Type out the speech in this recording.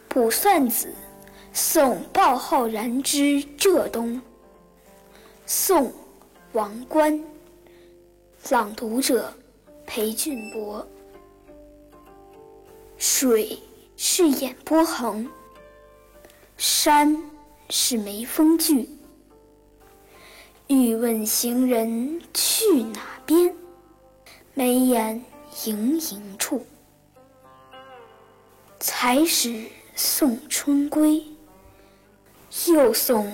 卜算子·送鲍浩然之浙东。宋·王观。朗读者：裴俊博。水是眼波横，山是眉峰聚。欲问行人去哪边？眉眼盈盈处。才始送春归，又送